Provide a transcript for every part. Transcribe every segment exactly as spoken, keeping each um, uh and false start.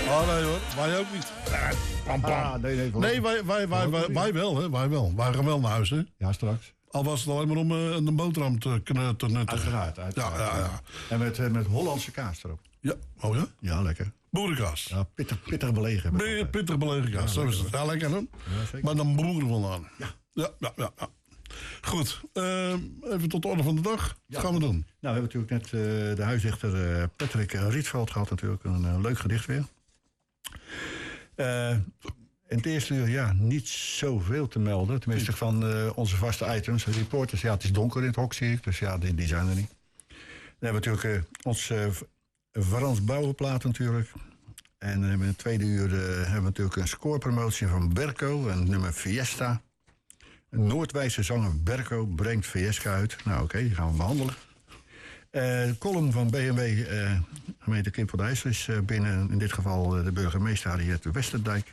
Oh nee hoor, wij ook niet. Pam, pam. Ah, nee, nee, nee wij, wij, wij, wij, wij wel, hè. Wij wel. Wij gaan wel naar huis, hè. Ja, straks. Al was het alleen maar om uh, een boterham te, te nuttigen. Uiteraard, uiteraard. Ja, ja, ja. En met, uh, met Hollandse kaas erop. Ja, oh ja? Ja, lekker. Boerenkaas. Ja, pittig, pittig belegen. Be- pittig belegen kaas, ja, zo is het. Ja, lekker hè? Ja, maar dan boeren vandaan. Ja. Ja, ja, ja. ja. Goed, uh, even tot de orde van de dag. Wat ja. gaan we doen? Nou, we hebben natuurlijk net uh, de huisdichter uh, Patrick Rietveld gehad. Natuurlijk een uh, leuk gedicht weer. Uh, in het eerste uur, ja, niet zoveel te melden. Tenminste van uh, onze vaste items. De reporters, ja, het is donker in het hok, zie ik. Dus ja, die, die zijn er niet. Dan hebben we natuurlijk uh, ons uh, Frans Bouwenplaat natuurlijk. En uh, in het tweede uur uh, hebben we natuurlijk een scorepromotie van Berco. En nummer Fiesta. Een Noordwijse zanger Berco brengt Fiesta uit. Nou oké, okay, die gaan we behandelen. Uh, column van B M W, uh, gemeente Kim van Dijssel, is uh, binnen, in dit geval uh, de burgemeester Harriet Westerdijk.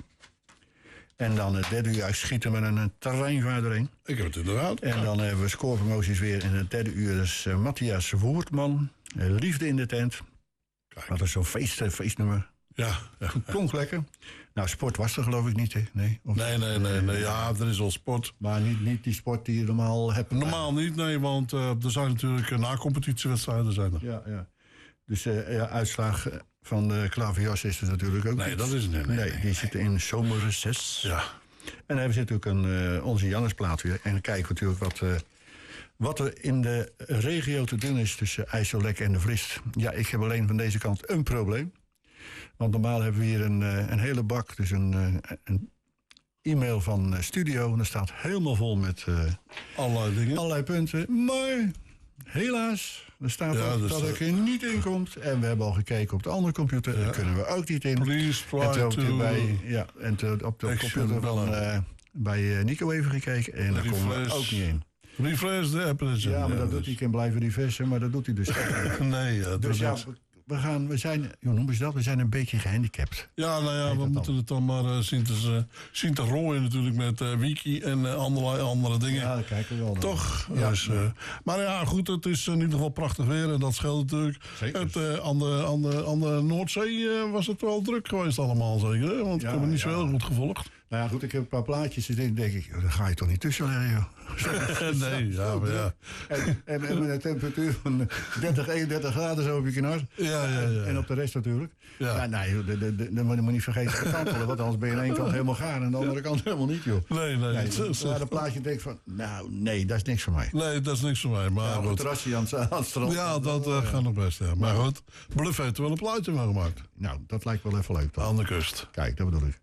En dan het derde uur schieten we een, een terreinvaarder in. Ik heb het inderdaad. En dan hebben we scorepromoties weer in het derde uur. Dus uh, Matthias Woertman, uh, Liefde in de tent. Kijk. Dat is zo'n feest, uh, feestnummer. Ja. ja. Klonk lekker. Nou, sport was er geloof ik niet, hè? Nee, of, nee, nee, nee, nee. Ja, er is wel sport. Maar niet, niet die sport die je normaal hebt. Normaal niet, nee, want uh, er zijn natuurlijk uh, na-competitiewedstrijden. Zijn er. Ja, ja. Dus de uh, ja, uitslag van de Klavias is er natuurlijk ook Nee, niet. dat is het niet. Nee, nee, nee, die zitten in zomerreces. Ja. En dan hebben we natuurlijk een, uh, onze Jannesplaat weer. En dan kijken we natuurlijk wat, uh, wat er in de regio te doen is tussen IJsselek en de Vrist. Ja, ik heb alleen van deze kant een probleem. Want normaal hebben we hier een, een hele bak, dus een, een e-mail van Studio. En dat staat helemaal vol met uh, allerlei dingen. Allerlei punten. Maar helaas, er staat ja, dus dat het er niet in komt. En we hebben al gekeken op de andere computer. Ja. Daar kunnen we ook niet in. Please try en to... Bij, ja, en te, op de computer van, uh, bij uh, Nico even gekeken. En daar komen we ook niet in. Refresh de app. Ja, maar ja, dat dus. doet hij. kan blijven refreshen, maar dat doet hij dus niet. Nee, ja, dus ja, we, gaan, we zijn, hoe noemen ze dat? We zijn een beetje gehandicapt. Ja, nou ja, we moeten dan? het dan maar uh, zien, te, uh, zien te rooien natuurlijk met uh, wiki en uh, allerlei andere dingen. Ja, dat kijken we wel. Toch? Ja. Dus, uh, maar ja, goed, het is in ieder geval prachtig weer en dat scheelt natuurlijk. Zeker. Het, uh, aan, de, aan, de, aan de Noordzee uh, was het wel druk geweest allemaal, zeker? Hè? Want ja, ik heb het niet ja. zo heel goed gevolgd. Nou ja, goed, ik heb een paar plaatjes en denk, denk ik, daar ga je toch niet tussen leggen, joh. Nee, ja, maar ja. En, en, en met een temperatuur van dertig, eenendertig graden zo op je knar. Ja, ja, ja. En op de rest natuurlijk. Ja. Ja, nee, de, de, de, de, moet je niet vergeten te kantelen, want anders ben je aan de ene kant helemaal gaar en aan de andere kant helemaal niet, joh. Nee, nee. nee dus, waar een plaatje denkt van, nou, nee, dat is niks voor mij. Nee, dat is niks voor mij, maar ja, goed. Een terrasje aan, aan het strand. Ja, dat uh, gaat nog best, ja. Maar goed, Bluff heeft er wel een plaatje van gemaakt. Nou, dat lijkt wel even leuk, toch? Aan de kust. Kijk, dat bedoel ik.